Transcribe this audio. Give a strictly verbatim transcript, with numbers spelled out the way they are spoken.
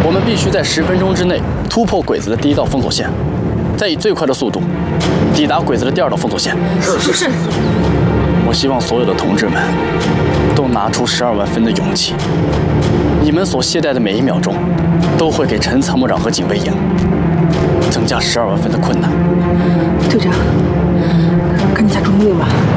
我们必须在十分钟之内突破鬼子的第一道封锁线，再以最快的速度抵达鬼子的第二道封锁线。 是是是。 我希望所有的同志们都拿出十二万分的勇气，你们所懈怠的每一秒钟，都会给陈参谋长和警卫营增加十二万分的困难。 队长，赶紧下传令吧。